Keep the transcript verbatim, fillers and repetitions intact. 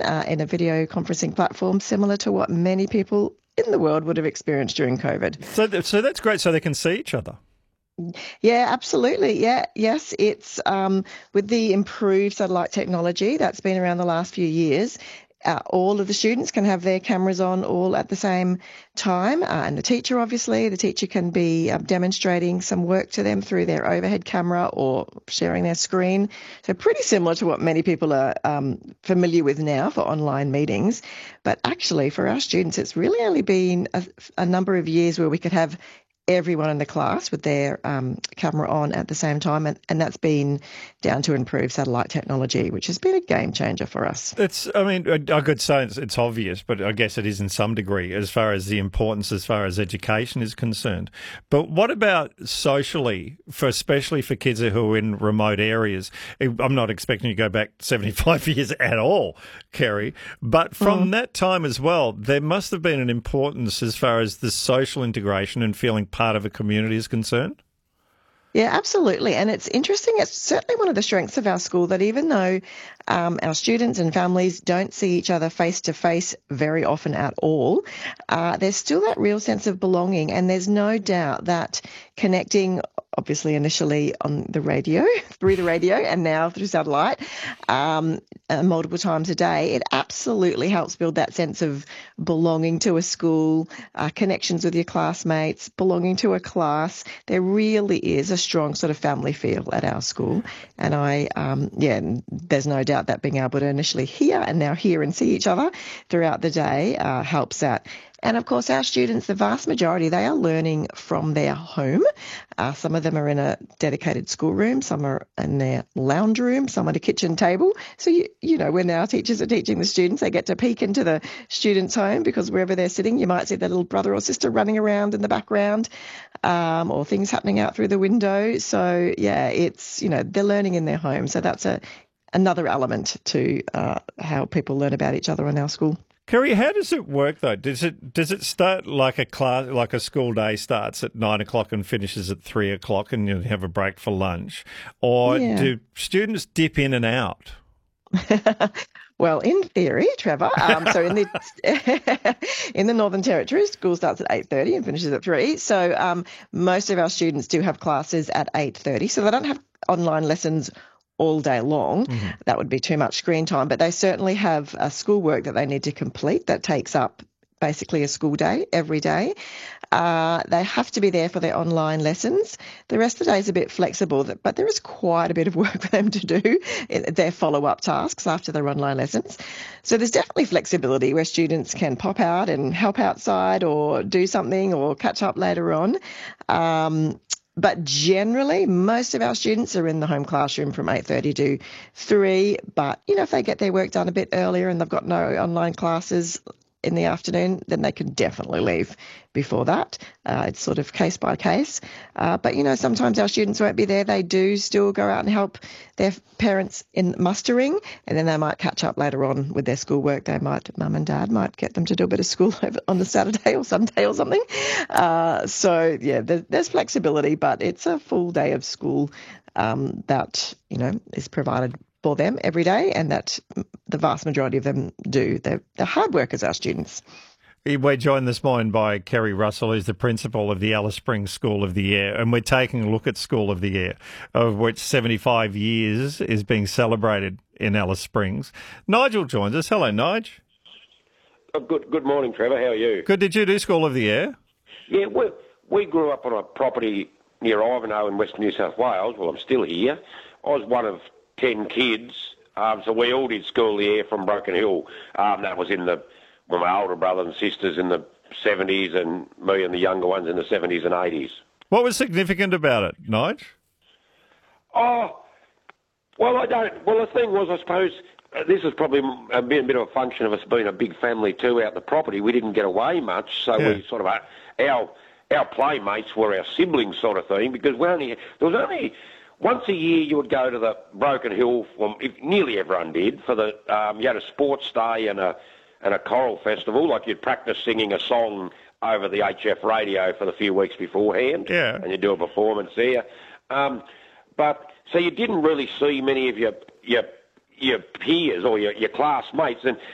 uh, in a video conferencing platform similar to what many people in the world would have experienced during COVID. So, th- so that's great. So they can see each other. Yeah, absolutely. Yeah, yes, it's um, with the improved satellite technology that's been around the last few years. Uh, all of the students can have their cameras on all at the same time, uh, and the teacher, obviously, the teacher can be uh, demonstrating some work to them through their overhead camera or sharing their screen. So pretty similar to what many people are um, familiar with now for online meetings. But actually, for our students, it's really only been a, a number of years where we could have everyone in the class with their um, camera on at the same time, and, and that's been down to improved satellite technology, which has been a game changer for us. It's, I mean, I could say it's, it's obvious, but I guess it is in some degree as far as the importance, as far as education is concerned. But what about socially, for especially for kids who are in remote areas? I'm not expecting you to go back seventy-five years at all, Kerry, but from mm. that time as well, there must have been an importance as far as the social integration and feeling part of a community is concerned? Yeah, absolutely. And it's interesting. It's certainly one of the strengths of our school that even though um, our students and families don't see each other face to face very often at all, uh, there's still that real sense of belonging. And there's no doubt that connecting, obviously initially on the radio, through the radio, and now through satellite, um, uh, multiple times a day, it absolutely helps build that sense of belonging to a school, uh, connections with your classmates, belonging to a class. There really is a strong sort of family feel at our school. And I, um, yeah, there's no doubt that being able to initially hear and now hear and see each other throughout the day uh, helps that. And of course, our students, the vast majority, they are learning from their home. Uh, some of them are in a dedicated schoolroom, some are in their lounge room, some at a kitchen table. So, you, you know, when our teachers are teaching the students, they get to peek into the student's home because wherever they're sitting, you might see their little brother or sister running around in the background um, or things happening out through the window. So, yeah, it's, you know, they're learning in their home. So that's a another element to uh, how people learn about each other in our school. Kerry, how does it work though? Does it does it start like a class, like a school day starts at nine o'clock and finishes at three o'clock, and you have a break for lunch, or yeah. do students dip in and out? Well, in theory, Trevor. Um, so in the in the Northern Territory, school starts at eight thirty and finishes at three. So um, most of our students do have classes at eight thirty. So they don't have online lessons all day long. Mm-hmm. That would be too much screen time, but they certainly have a schoolwork that they need to complete that takes up basically a school day every day. Uh, they have to be there for their online lessons. The rest of the day is a bit flexible, but there is quite a bit of work for them to do, their follow-up tasks after their online lessons. So there's definitely flexibility where students can pop out and help outside or do something or catch up later on. Um, But generally, most of our students are in the home classroom from eight thirty to three. But, you know, if they get their work done a bit earlier and they've got no online classes in the afternoon, then they can definitely leave before that. Uh, it's sort of case by case. Uh, but, you know, sometimes our students won't be there. They do still go out and help their parents in mustering, and then they might catch up later on with their schoolwork. They might, mum and dad might get them to do a bit of school on the Saturday or Sunday or something. Uh, so, yeah, there's, there's flexibility, but it's a full day of school um, that, you know, is provided for them every day, and that the vast majority of them do. They're, they're hard workers, our students. We're joined this morning by Kerry Russell, who's the principal of the Alice Springs School of the Air, and we're taking a look at School of the Air, of which seventy-five years is being celebrated in Alice Springs. Nigel joins us. Hello, Nige. Oh, good good morning, Trevor. How are you? Good. Did you do School of the Air? Yeah, we, we grew up on a property near Ivanhoe in Western New South Wales. Well, I'm still here. I was one of ten kids, um, so we all did School of the Air from Broken Hill. Um, that was in the, well, my older brothers and sisters in the seventies, and me and the younger ones in the seventies and eighties. What was significant about it, Nige? Oh, well, I don't. Well, the thing was, I suppose, uh, this has probably a bit, a bit of a function of us being a big family too out the property. We didn't get away much, so yeah. we sort of, uh, our, our playmates were our siblings sort of thing, because we only, there was only... Once a year, you would go to the Broken Hill. Well, if, nearly everyone did. For the um, you had a sports day and a and a choral festival. Like you'd practice singing a song over the H F radio for the few weeks beforehand. Yeah. And you'd do a performance there. Um, but so you didn't really see many of your your your peers or your, your classmates. And